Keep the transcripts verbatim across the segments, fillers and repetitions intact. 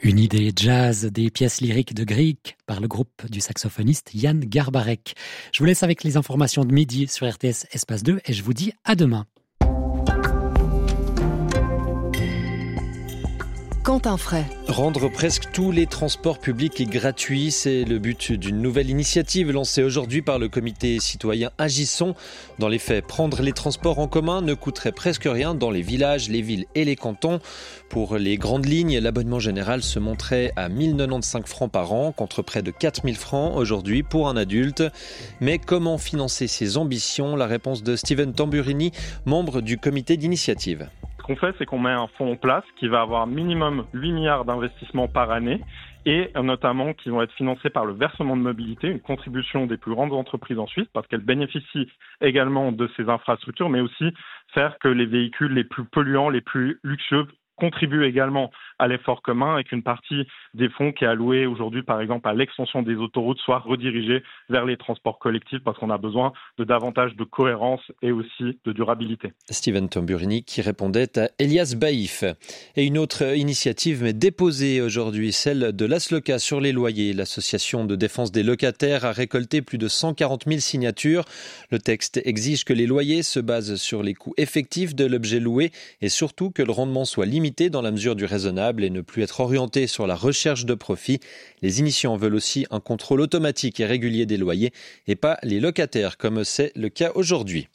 Une idée jazz des pièces lyriques de Grieg par le groupe du saxophoniste Jan Garbarek. Je vous laisse avec les informations de midi sur R T S Espace deux et je vous dis à demain. Quentin Fray. Rendre presque tous les transports publics gratuits, c'est le but d'une nouvelle initiative lancée aujourd'hui par le comité citoyen Agissons. Dans les faits, prendre les transports en commun ne coûterait presque rien dans les villages, les villes et les cantons. Pour les grandes lignes, l'abonnement général se monterait à mille quatre-vingt-quinze francs par an, contre près de quatre mille francs aujourd'hui pour un adulte. Mais comment financer ces ambitions ? La réponse de Steven Tamburini, membre du comité d'initiative. Ce qu'on fait, c'est qu'on met un fonds en place qui va avoir minimum huit milliards d'investissements par année et notamment qui vont être financés par le versement de mobilité, une contribution des plus grandes entreprises en Suisse parce qu'elles bénéficient également de ces infrastructures, mais aussi faire que les véhicules les plus polluants, les plus luxueux contribuent également à l'effort commun et qu'une partie des fonds qui est allouée aujourd'hui, par exemple, à l'extension des autoroutes soit redirigée vers les transports collectifs parce qu'on a besoin de davantage de cohérence et aussi de durabilité. Steven Tamburini qui répondait à Elias Baïf. Et une autre initiative mais déposée aujourd'hui, celle de l'Asloca sur les loyers. L'association de défense des locataires a récolté plus de cent quarante mille signatures. Le texte exige que les loyers se basent sur les coûts effectifs de l'objet loué et surtout que le rendement soit limité dans la mesure du raisonnable et ne plus être orienté sur la recherche de profit. Les initiants veulent aussi un contrôle automatique et régulier des loyers et pas les locataires comme c'est le cas aujourd'hui.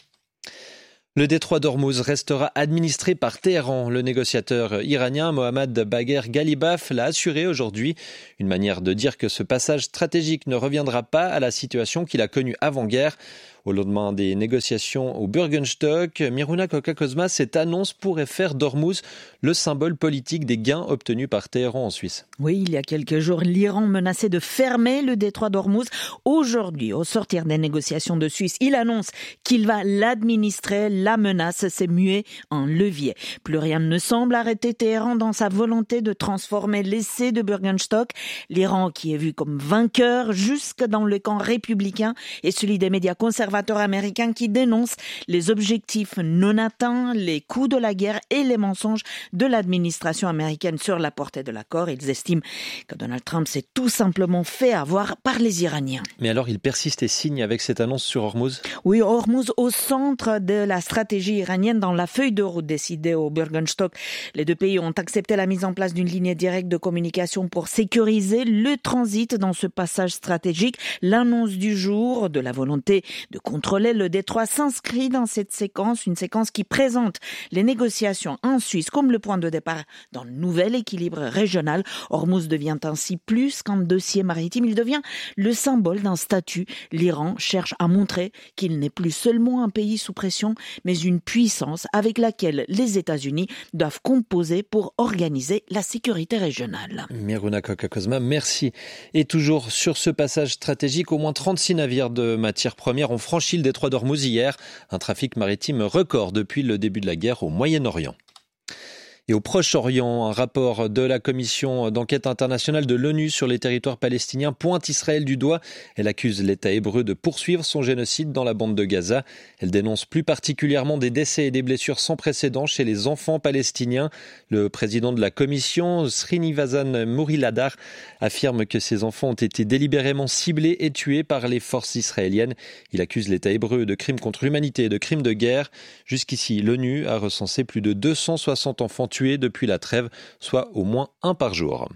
Le détroit d'Ormuz restera administré par Téhéran. Le négociateur iranien Mohammad Bagher Ghalibaf l'a assuré aujourd'hui. Une manière de dire que ce passage stratégique ne reviendra pas à la situation qu'il a connue avant-guerre. Au lendemain des négociations au Bürgenstock, Miruna Koka-Kozma, cette annonce pourrait faire d'Ormuz le symbole politique des gains obtenus par Téhéran en Suisse. Oui, il y a quelques jours, l'Iran menaçait de fermer le détroit d'Ormuz. Aujourd'hui, au sortir des négociations de Suisse, il annonce qu'il va l'administrer. La menace s'est muée en levier. Plus rien ne semble arrêter Téhéran dans sa volonté de transformer l'essai de Bürgenstock. L'Iran qui est vu comme vainqueur jusque dans le camp républicain et celui des médias conservateurs américains qui dénoncent les objectifs non atteints, les coûts de la guerre et les mensonges de l'administration américaine sur la portée de l'accord. Ils estiment que Donald Trump s'est tout simplement fait avoir par les Iraniens. Mais alors il persiste et signe avec cette annonce sur Ormuz ? Oui, Ormuz au centre de la stratégie iranienne dans la feuille de route décidée au Bürgenstock. Les deux pays ont accepté la mise en place d'une ligne directe de communication pour sécuriser le transit dans ce passage stratégique. L'annonce du jour de la volonté de contrôler le détroit s'inscrit dans cette séquence, une séquence qui présente les négociations en Suisse comme le point de départ dans le nouvel équilibre régional. Ormuz devient ainsi plus qu'un dossier maritime, il devient le symbole d'un statut. L'Iran cherche à montrer qu'il n'est plus seulement un pays sous pression, mais une puissance avec laquelle les États-Unis doivent composer pour organiser la sécurité régionale. Miruna Koka-Kozma, merci. Et toujours sur ce passage stratégique, au moins trente-six navires de matières premières ont franchi le détroit d'Ormuz hier, un trafic maritime record depuis le début de la guerre au Moyen-Orient. Et au Proche-Orient, un rapport de la commission d'enquête internationale de l'ONU sur les territoires palestiniens pointe Israël du doigt. Elle accuse l'État hébreu de poursuivre son génocide dans la bande de Gaza. Elle dénonce plus particulièrement des décès et des blessures sans précédent chez les enfants palestiniens. Le président de la commission, Srinivazan Muriladar, affirme que ces enfants ont été délibérément ciblés et tués par les forces israéliennes. Il accuse l'État hébreu de crimes contre l'humanité et de crimes de guerre. Jusqu'ici, l'ONU a recensé plus de deux cent soixante enfants tués depuis la trêve, soit au moins un par jour.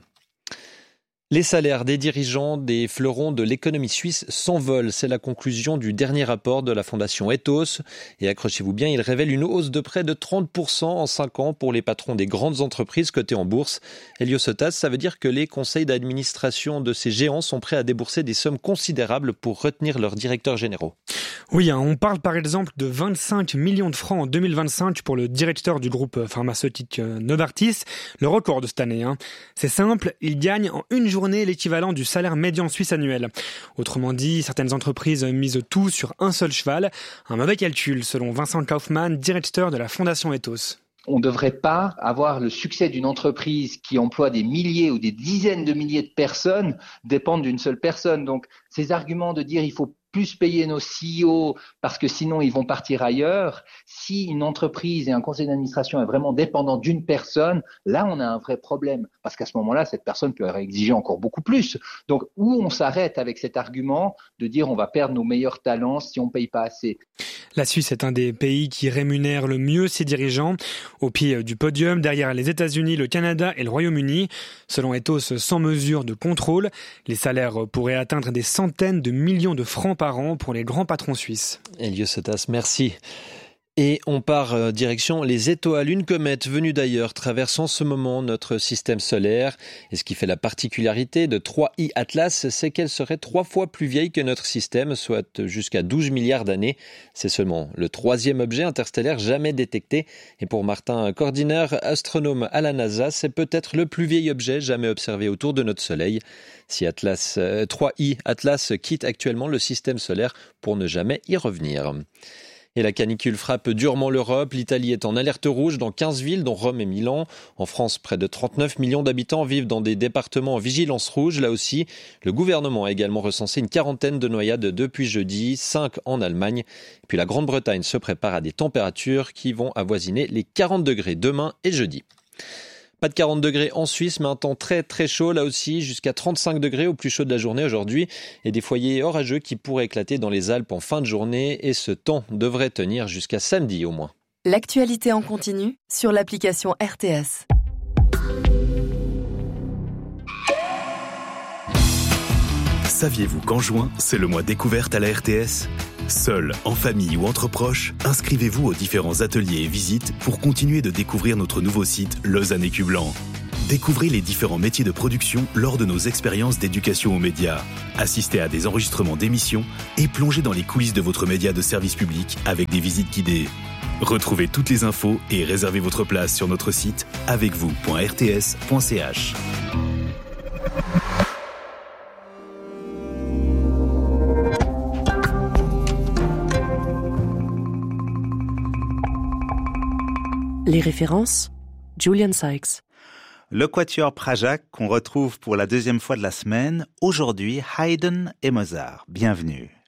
Les salaires des dirigeants des fleurons de l'économie suisse s'envolent. C'est la conclusion du dernier rapport de la fondation Ethos. Et accrochez-vous bien, il révèle une hausse de près de trente pour cent en cinq ans pour les patrons des grandes entreprises cotées en bourse. Elio Sotas, ça veut dire que les conseils d'administration de ces géants sont prêts à débourser des sommes considérables pour retenir leurs directeurs généraux. Oui, on parle par exemple de vingt-cinq millions de francs en deux mille vingt-cinq pour le directeur du groupe pharmaceutique Novartis, le record de cette année. Hein. C'est simple, il gagne en une journée l'équivalent du salaire médian suisse annuel. Autrement dit, certaines entreprises misent tout sur un seul cheval. Un mauvais calcul, selon Vincent Kaufmann, directeur de la fondation Ethos. On ne devrait pas avoir le succès d'une entreprise qui emploie des milliers ou des dizaines de milliers de personnes dépendre d'une seule personne. Donc, ces arguments de dire il faut plus payer nos C E O parce que sinon ils vont partir ailleurs. Si une entreprise et un conseil d'administration est vraiment dépendant d'une personne, là on a un vrai problème parce qu'à ce moment-là, cette personne peut exiger encore beaucoup plus. Donc où on s'arrête avec cet argument de dire on va perdre nos meilleurs talents si on paye pas assez. La Suisse est un des pays qui rémunère le mieux ses dirigeants. Au pied du podium, derrière les États-Unis, le Canada et le Royaume-Uni. Selon Ethos, sans mesure de contrôle, les salaires pourraient atteindre des centaines de millions de francs par an pour les grands patrons suisses. Elio Sotas, merci. Et on part euh, direction les étoiles. Une comète venue d'ailleurs traverse en ce moment notre système solaire. Et ce qui fait la particularité de trois I Atlas, c'est qu'elle serait trois fois plus vieille que notre système, soit jusqu'à douze milliards d'années. C'est seulement le troisième objet interstellaire jamais détecté. Et pour Martin Cordiner, astronome à la NASA, c'est peut-être le plus vieil objet jamais observé autour de notre Soleil. Si Atlas, euh, trois I Atlas quitte actuellement le système solaire pour ne jamais y revenir. Et la canicule frappe durement l'Europe. L'Italie est en alerte rouge dans quinze villes, dont Rome et Milan. En France, près de trente-neuf millions d'habitants vivent dans des départements en vigilance rouge. Là aussi, le gouvernement a également recensé une quarantaine de noyades depuis jeudi, cinq en Allemagne. Et puis la Grande-Bretagne se prépare à des températures qui vont avoisiner les quarante degrés demain et jeudi. Pas de quarante degrés en Suisse, mais un temps très très chaud là aussi, jusqu'à trente-cinq degrés au plus chaud de la journée aujourd'hui et des foyers orageux qui pourraient éclater dans les Alpes en fin de journée et ce temps devrait tenir jusqu'à samedi au moins. L'actualité en continu sur l'application R T S. Saviez-vous qu'en juin, c'est le mois découverte à la R T S ? Seul, en famille ou entre proches, inscrivez-vous aux différents ateliers et visites pour continuer de découvrir notre nouveau site Lausanne Écu Blanc. Découvrez les différents métiers de production lors de nos expériences d'éducation aux médias. Assistez à des enregistrements d'émissions et plongez dans les coulisses de votre média de service public avec des visites guidées. Retrouvez toutes les infos et réservez votre place sur notre site avec vous point r t s point c h. Les références, Julian Sykes. Le quatuor Prajac qu'on retrouve pour la deuxième fois de la semaine, aujourd'hui Haydn et Mozart. Bienvenue.